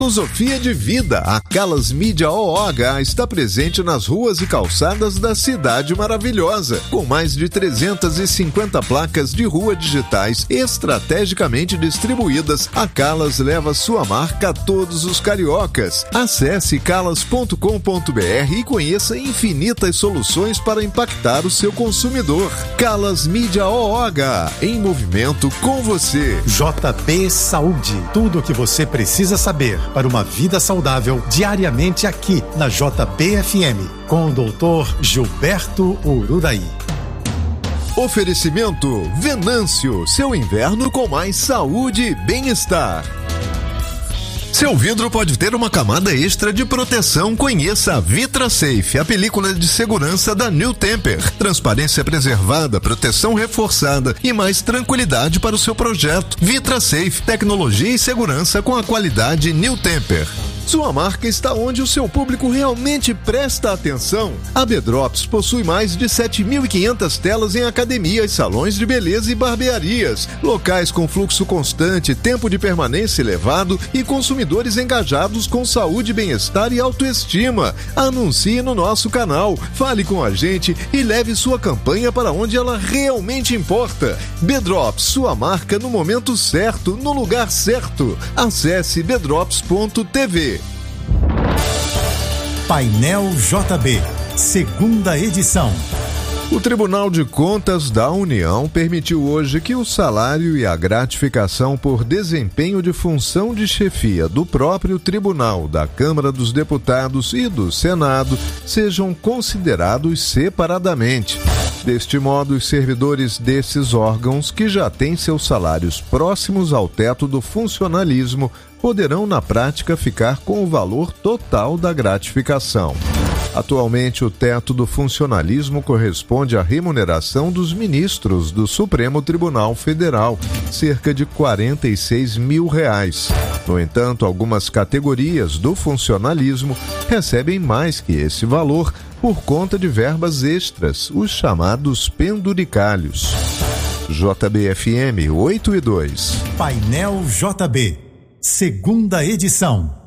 Filosofia de vida. A Calas Mídia OOH está presente nas ruas e calçadas da cidade maravilhosa, com mais de 350 placas de rua digitais estrategicamente distribuídas. A Calas leva sua marca a todos os cariocas. Acesse calas.com.br e conheça infinitas soluções para impactar o seu consumidor. Calas Mídia OOH, em movimento com você. JB Saúde, tudo o que você precisa saber para uma vida saudável diariamente aqui na JBFM, com o Dr. Gilberto Ururaí. Oferecimento Venâncio, seu inverno com mais saúde e bem-estar. Seu vidro pode ter uma camada extra de proteção. Conheça a VitraSafe, a película de segurança da New Temper. Transparência preservada, proteção reforçada e mais tranquilidade para o seu projeto. VitraSafe, tecnologia e segurança com a qualidade New Temper. Sua marca está onde o seu público realmente presta atenção. A B-Drops possui mais de 7.500 telas em academias, salões de beleza e barbearias, locais com fluxo constante, tempo de permanência elevado e consumidores engajados com saúde, bem-estar e autoestima. Anuncie no nosso canal, fale com a gente e leve sua campanha para onde ela realmente importa. B-Drops, sua marca no momento certo, no lugar certo. Acesse bdrops.tv. Painel JB, segunda edição. O Tribunal de Contas da União permitiu hoje que o salário e a gratificação por desempenho de função de chefia do próprio Tribunal, da Câmara dos Deputados e do Senado sejam considerados separadamente. Deste modo, os servidores desses órgãos, que já têm seus salários próximos ao teto do funcionalismo, poderão, na prática, ficar com o valor total da gratificação. Atualmente, o teto do funcionalismo corresponde à remuneração dos ministros do Supremo Tribunal Federal, cerca de R$ 46 mil. No entanto, algumas categorias do funcionalismo recebem mais que esse valor por conta de verbas extras, os chamados penduricalhos. JBFM 8 e 2. Painel JB, segunda edição.